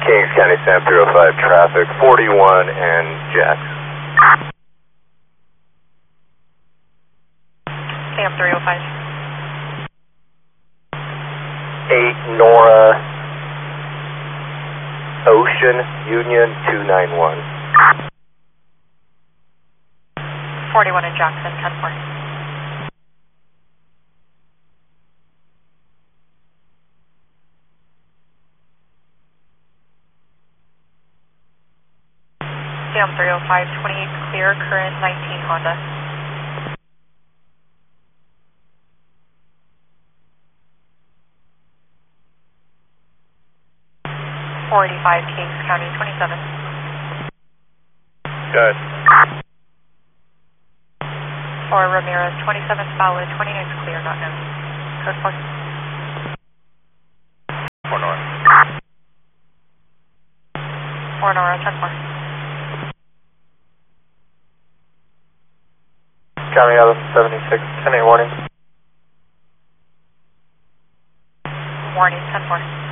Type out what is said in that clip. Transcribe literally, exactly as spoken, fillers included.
Kings County Sam three oh five traffic, forty-one and Jax. Sam three oh five. eight Nora Ocean Union two nine one. forty-one in Jackson, ten four. Sam three oh five, twenty-eight clear, current nineteen Honda. forty-five Kings County, twenty-seven. Good. four Ramirez, twenty-seven valid, twenty-nine is clear, not known. Code four. four Nora. four Nora, ten four. County eleven seventy-six, ten eight warning. Warning, ten four.